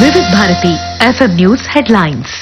వివిధ Bharati FM news headlines.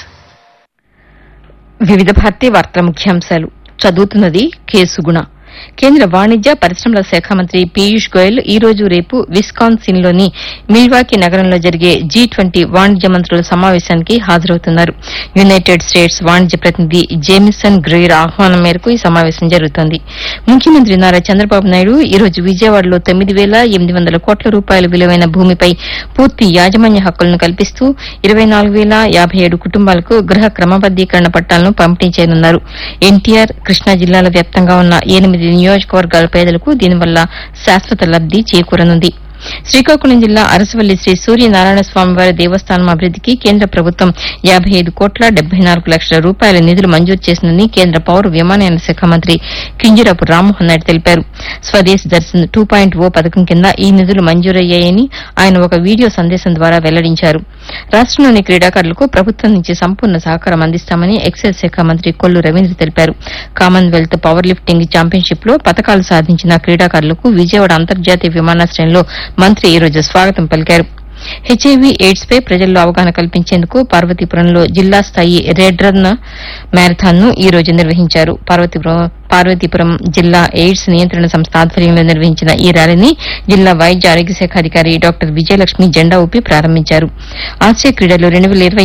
వివిధ భారతి వార్తల ముఖ్యాంశాలు చదువుతున్నది కేసుగుణ. కేంద్ర వాణిజ్య పరిశ్రమల శాఖ మంత్రి పీయూష్ గోయల్ ఈ రోజు రేపు విస్కాన్సిన్లోని మిల్వాకీ నగరంలో జరిగే G20 వాణిజ్య మంత్రుల సమావేశానికి హాజరవుతున్నారు. యునైటెడ్ స్టేట్స్ వాణిజ్య ప్రతినిధి జేమిసన్ గ్రేర్ ఆహ్వానం మేరకు ఈ సమావేశం జరుగుతోంది. ముఖ్యమంత్రి నారా చంద్రబాబు నాయుడు ఈ రోజు విజయవాడలో 9,800 కోట్ల రూపాయల విలువైన భూమిపై పూర్తి యాజమాన్య హక్కులను కల్పిస్తూ 24,057 కుటుంబాలకు గృహ క్రమబద్దీకరణ పట్టాలను పంపిణీ చేయనున్నారు. ఎన్టీఆర్, కృష్ణా జిల్లాల వ్యాప్తంగా ఉన్న 8 నియోజకవర్గాల పేదలకు దీనివల్ల శాశ్వత లబ్ది చేకూరనుంది. శ్రీకాకుళం జిల్లా అరసవల్లి శ్రీ సూర్యనారాయణ స్వామివారి దేవస్థానం అభివృద్దికి కేంద్ర ప్రభుత్వం 55,74,00,000 రూపాయల నిధులు మంజూరు చేసిందని కేంద్ర పౌర విమానయాన శాఖ మంత్రి కింజరాపు రామ్మోహన్ నాయుడు తెలిపారు. స్వదేశ్ దర్శన్ 2.0 పథకం కింద ఈ నిధులు మంజూరయ్యాయని ఆయన ఒక వీడియో సందేశం ద్వారా వెల్లడించారు. రాష్టంలోని క్రీడాకారులకు ప్రభుత్వం నుంచి సంపూర్ణ సహకారం అందిస్తామని ఎక్సైజ్ శాఖ మంత్రి కొల్లు రవీంద్ర తెలిపారు. కామన్వెల్త్ పవర్ లిఫ్టింగ్ ఛాంపియన్షిప్ లో పతకాలు సాధించిన క్రీడాకారులకు విజయవాడ అంతర్జాతీయ విమానాశ్రయంలో మంత్రి ఈ రోజు స్వాగతం పలికారు. హెచ్ఐవీ ఎయిడ్స్ పై ప్రజల్లో అవగాహన కల్పించేందుకు పార్వతీపురంలో జిల్లా స్థాయి రెడ్ రన్ మ్యారథాన్ ను ఈ రోజు నిర్వహించారు. పార్వతీపురం జిల్లా ఎయిడ్స్ నియంత్రణ సంస్థ ఆధ్వర్యంలో నిర్వహించిన ఈ ర్యాలీని జిల్లా వైద్య ఆరోగ్య శాఖ అధికారి డాక్టర్ విజయలక్ష్మి జెండా ఊపి ప్రారంభించారు. ఆసియా క్రీడలు 2020